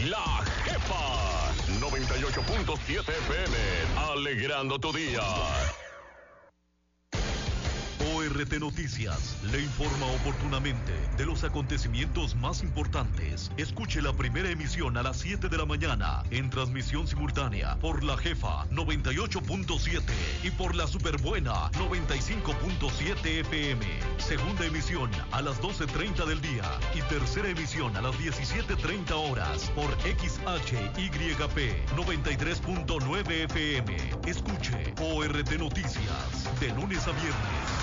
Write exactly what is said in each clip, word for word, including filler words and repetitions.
La Jefa noventa y ocho punto siete F M, alegrando tu día. O R T Noticias le informa oportunamente de los acontecimientos más importantes. Escuche la primera emisión a las siete de la mañana en transmisión simultánea por La Jefa noventa y ocho punto siete y por la Superbuena noventa y cinco punto siete F M. Segunda emisión a las doce treinta del día y tercera emisión a las diecisiete treinta horas por X H Y P noventa y tres punto nueve F M. Escuche O R T Noticias de lunes a viernes.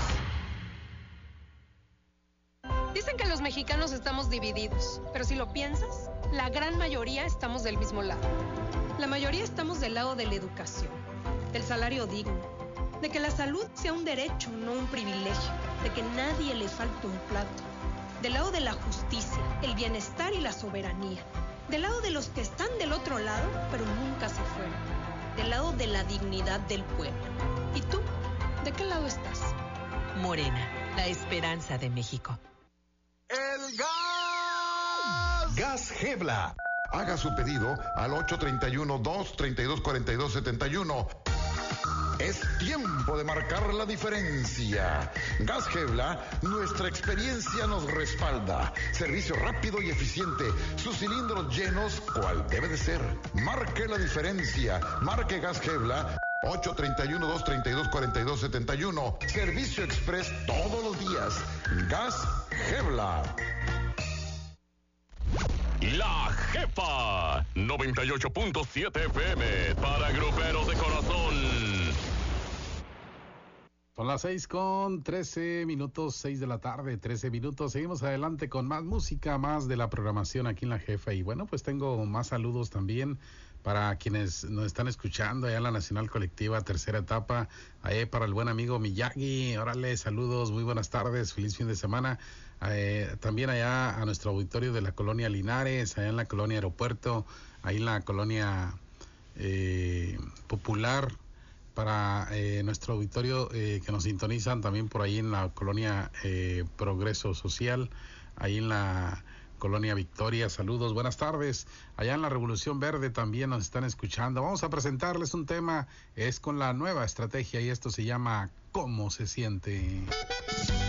Dicen que los mexicanos estamos divididos, pero si lo piensas, la gran mayoría estamos del mismo lado. La mayoría estamos del lado de la educación, del salario digno, de que la salud sea un derecho, no un privilegio, de que nadie le falte un plato, del lado de la justicia, el bienestar y la soberanía, del lado de los que están del otro lado, pero nunca se fueron, del lado de la dignidad del pueblo. ¿Y tú? ¿De qué lado estás? Morena, la esperanza de México. ¡El gas! Gas Gebla. Haga su pedido al ocho tres uno, dos tres dos, cuatro dos siete uno. Es tiempo de marcar la diferencia. Gas Gebla, nuestra experiencia nos respalda. Servicio rápido y eficiente. Sus cilindros llenos, cual debe de ser. Marque la diferencia. Marque Gas Gebla. ocho tres uno, dos tres dos, cuatro dos siete uno. Servicio express todos los días. Gas Gebla. La Jefa noventa y ocho punto siete F M para gruperos de corazón. Son las seis con trece minutos, seis de la tarde, trece minutos. Seguimos adelante con más música, más de la programación aquí en La Jefa. Y bueno, pues tengo más saludos también para quienes nos están escuchando allá en la Nacional Colectiva, tercera etapa, ahí para el buen amigo Miyagi. Órale, saludos, muy buenas tardes, feliz fin de semana. Eh, también allá a nuestro auditorio de la colonia Linares, allá en la colonia Aeropuerto, ahí en la colonia eh, Popular, para eh, nuestro auditorio eh, que nos sintonizan también por ahí en la colonia eh, Progreso Social, ahí en la colonia Victoria. Saludos, buenas tardes. Allá en la Revolución Verde también nos están escuchando. Vamos a presentarles un tema, es con la nueva estrategia y esto se llama ¿Cómo se siente?